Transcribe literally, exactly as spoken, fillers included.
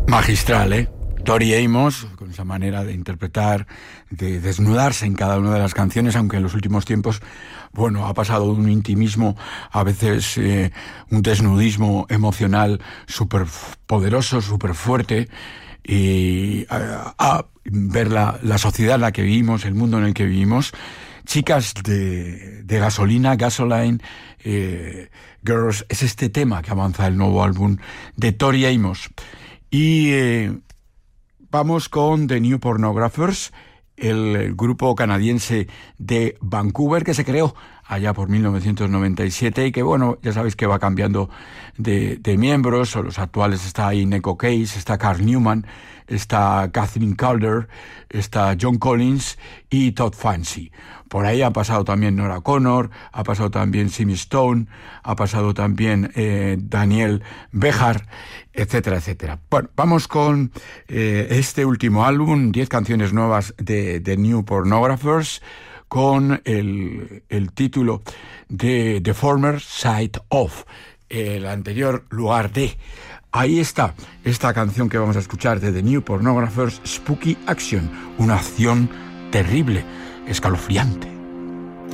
Magistral, ¿eh? Tori Amos, con esa manera de interpretar, de desnudarse en cada una de las canciones, aunque en los últimos tiempos, bueno, ha pasado de un intimismo, a veces eh, un desnudismo emocional súper poderoso, súper fuerte, y a, a ver la, la sociedad en la que vivimos, el mundo en el que vivimos. Chicas de, de gasolina, Gasoline, eh, Girls, es este tema que avanza el nuevo álbum de Tori Amos. Y eh, vamos con The New Pornographers, el grupo canadiense de Vancouver que se creó allá por mil novecientos noventa y siete y que, bueno, ya sabéis que va cambiando de, de miembros. O los actuales está ahí Neko Case, está Carl Newman, está Kathleen Calder, está John Collins y Todd Fancy. Por ahí ha pasado también Nora Connor, ha pasado también Simi Stone, ha pasado también eh, Daniel Bejar, etcétera, etcétera. Bueno, vamos con eh, este último álbum, diez canciones nuevas de The New Pornographers, con el, el título de The Former Side Of, el anterior lugar de. Ahí está esta canción que vamos a escuchar de The New Pornographers, Spooky Action, una acción terrible, escalofriante.